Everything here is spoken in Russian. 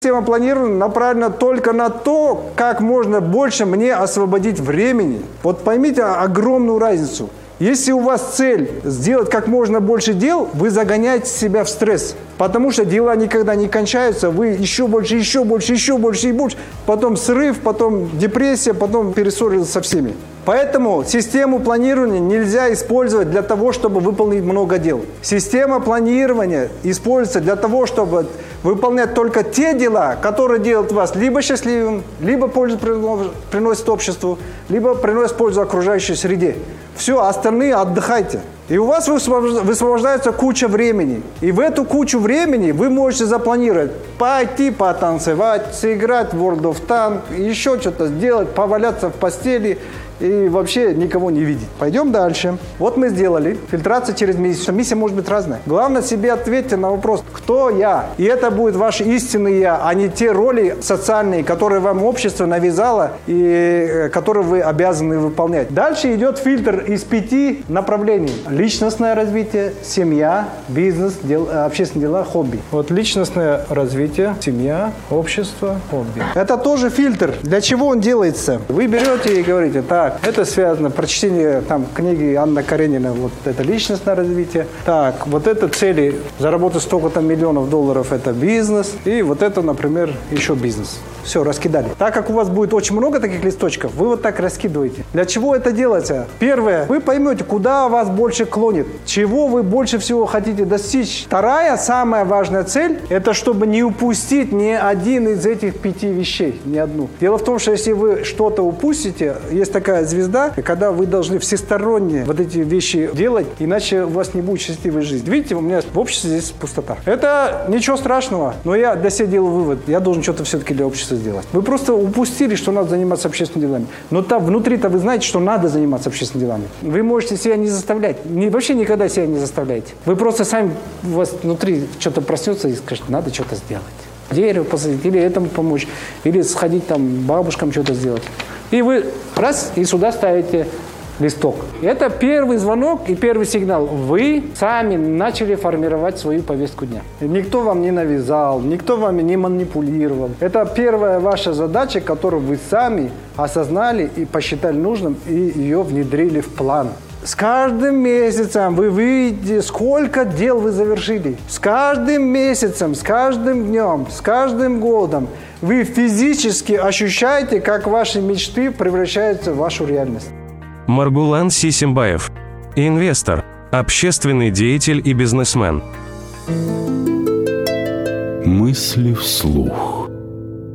Система планирования направлена только на то, как можно больше мне освободить времени. Вот поймите огромную разницу. Если у вас цель сделать как можно больше дел, вы загоняете себя в стресс. Потому что дела никогда не кончаются, вы еще больше, еще больше, еще больше и больше. Потом срыв, потом депрессия, потом перессорились со всеми. Поэтому систему планирования нельзя использовать для того, чтобы выполнить много дел. Система планирования используется для того, чтобы выполнять только те дела, которые делают вас либо счастливым, либо пользу приносят обществу, либо приносят пользу окружающей среде. Все, остальные отдыхайте. И у вас высвобождается куча времени. И в эту кучу времени вы можете запланировать пойти потанцевать, сыграть в World of Tanks, еще что-то сделать, поваляться в постели и вообще никого не видеть. Пойдем дальше. Вот мы сделали фильтрацию через миссию. Миссия может быть разная. Главное, себе ответьте на вопрос, кто я. И это будет ваше истинное я, а не те роли социальные, которые вам общество навязало и которые вы обязаны выполнять. Дальше идет фильтр из 5 направлений. Личностное развитие, семья, бизнес, общественные дела, хобби. Вот личностное развитие, семья, общество, хобби. Это тоже фильтр. Для чего он делается? Вы берете и говорите, так, это связано, прочтение там книги Анны Каренина, вот это личностное развитие. Так, вот это цели, заработать столько-то миллионов долларов, это бизнес. И вот это, например, еще бизнес. Все, раскидали. Так как у вас будет очень много таких листочков, вы вот так раскидываете. Для чего это делается? Первое, вы поймете, куда вас больше клонит, чего вы больше всего хотите достичь. Вторая, самая важная цель, это чтобы не упустить ни один из этих 5 вещей, ни одну. Дело в том, что если вы что-то упустите, есть такая звезда, когда вы должны всесторонне вот эти вещи делать, иначе у вас не будет счастливой жизни. Видите, у меня в обществе здесь пустота. Это ничего страшного, но я для себя делаю вывод, я должен что-то все-таки для общества сделать. Вы просто упустили, что надо заниматься общественными делами. Но там внутри-то вы знаете, что надо заниматься общественными делами. Вы можете себя не заставлять. Вообще никогда себя не заставляйте. Вы просто сами, у вас внутри что-то проснется и скажете, надо что-то сделать. Дерево посадить, или этому помочь, или сходить там бабушкам что-то сделать. И вы раз, и сюда ставите листок. Это первый звонок и первый сигнал. Вы сами начали формировать свою повестку дня. Никто вам не навязал, никто вами не манипулировал. Это первая ваша задача, которую вы сами осознали и посчитали нужным, и ее внедрили в план. С каждым месяцем вы видите, сколько дел вы завершили. С каждым месяцем, с каждым днем, с каждым годом вы физически ощущаете, как ваши мечты превращаются в вашу реальность. Маргулан Сисимбаев. Инвестор, общественный деятель и бизнесмен. Мысли вслух.